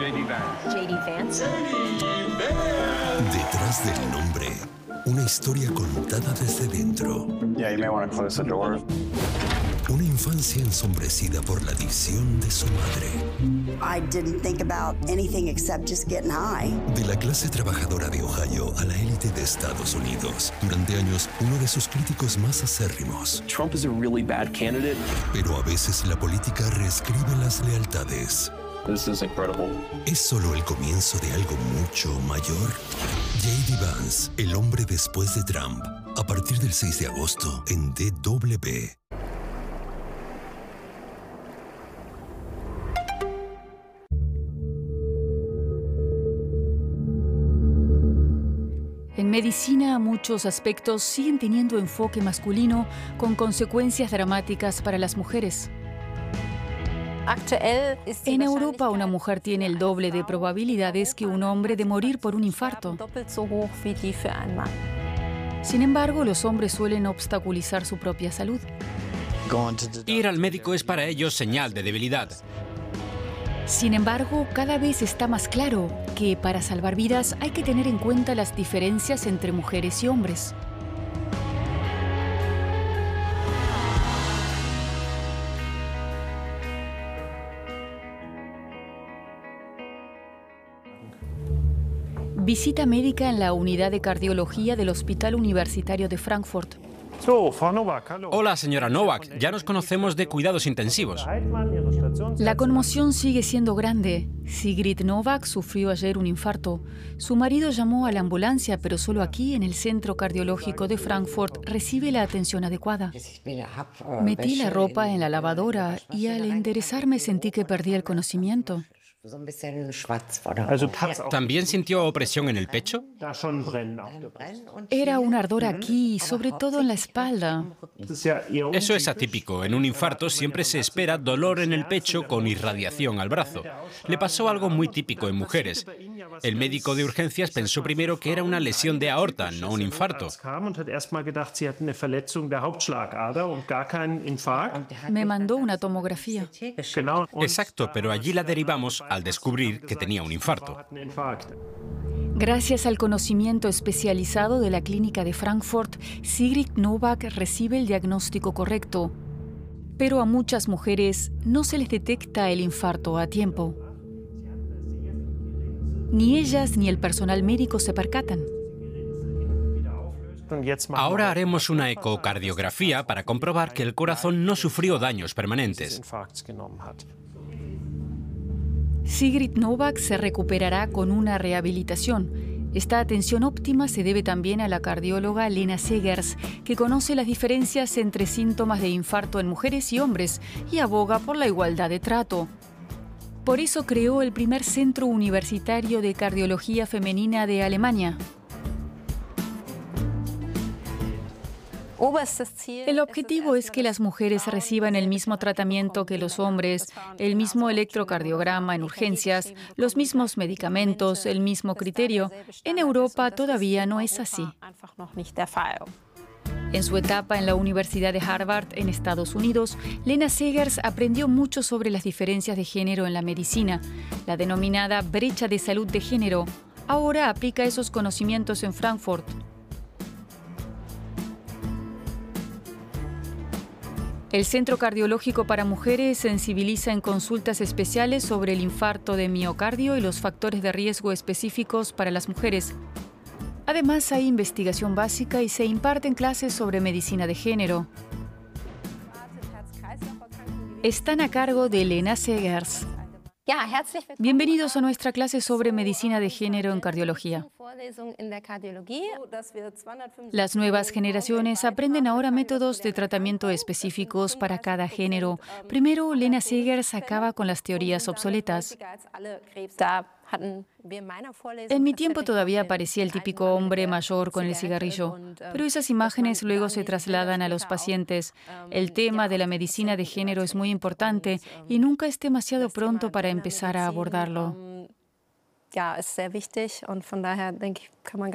JD Vance. JD Vance. Detrás del nombre, una historia contada desde dentro. Yeah, you may want to close the door. Una infancia ensombrecida por la adicción de su madre. I didn't think about anything except just getting high. De la clase trabajadora de Ohio a la élite de Estados Unidos. Durante años, uno de sus críticos más acérrimos. Trump is a really bad candidate. Pero a veces la política reescribe las lealtades. This is incredible. ¿Es solo el comienzo de algo mucho mayor? JD Vance, el hombre después de Trump. A partir del 6 de agosto en DW. En medicina, muchos aspectos siguen teniendo enfoque masculino con consecuencias dramáticas para las mujeres. En Europa, una mujer tiene el doble de probabilidades que un hombre de morir por un infarto. Sin embargo, los hombres suelen obstaculizar su propia salud. Ir al médico es para ellos señal de debilidad. Sin embargo, cada vez está más claro que para salvar vidas hay que tener en cuenta las diferencias entre mujeres y hombres. Visita médica en la unidad de cardiología del Hospital Universitario de Frankfurt. Hola, señora Novak. Ya nos conocemos de cuidados intensivos. La conmoción sigue siendo grande. Sigrid Novak sufrió ayer un infarto. Su marido llamó a la ambulancia, pero solo aquí, en el Centro Cardiológico de Frankfurt, recibe la atención adecuada. Metí la ropa en la lavadora y al enderezarme sentí que perdí el conocimiento. ¿También sintió opresión en el pecho? Era un ardor aquí, sobre todo en la espalda. Eso es atípico. En un infarto siempre se espera dolor en el pecho con irradiación al brazo. Le pasó algo muy típico en mujeres. El médico de urgencias pensó primero que era una lesión de aorta, no un infarto. Me mandó una tomografía. Exacto, pero allí la derivamos al descubrir que tenía un infarto. Gracias al conocimiento especializado de la clínica de Frankfurt, Sigrid Novak recibe el diagnóstico correcto. Pero a muchas mujeres no se les detecta el infarto a tiempo. Ni ellas ni el personal médico se percatan. Ahora haremos una ecocardiografía para comprobar que el corazón no sufrió daños permanentes. Sigrid Novak se recuperará con una rehabilitación. Esta atención óptima se debe también a la cardióloga Lena Segers, que conoce las diferencias entre síntomas de infarto en mujeres y hombres y aboga por la igualdad de trato. Por eso creó el primer centro universitario de cardiología femenina de Alemania. El objetivo es que las mujeres reciban el mismo tratamiento que los hombres, el mismo electrocardiograma en urgencias, los mismos medicamentos, el mismo criterio. En Europa todavía no es así. En su etapa en la Universidad de Harvard, en Estados Unidos, Lena Segers aprendió mucho sobre las diferencias de género en la medicina, la denominada brecha de salud de género. Ahora aplica esos conocimientos en Frankfurt. El Centro Cardiológico para Mujeres sensibiliza en consultas especiales sobre el infarto de miocardio y los factores de riesgo específicos para las mujeres. Además, hay investigación básica y se imparten clases sobre medicina de género. Están a cargo de Lena Segers. Bienvenidos a nuestra clase sobre medicina de género en cardiología. Las nuevas generaciones aprenden ahora métodos de tratamiento específicos para cada género. Primero, Lena Segers acaba con las teorías obsoletas. En mi tiempo todavía aparecía el típico hombre mayor con el cigarrillo, pero esas imágenes luego se trasladan a los pacientes. El tema de la medicina de género es muy importante y nunca es demasiado pronto para empezar a abordarlo.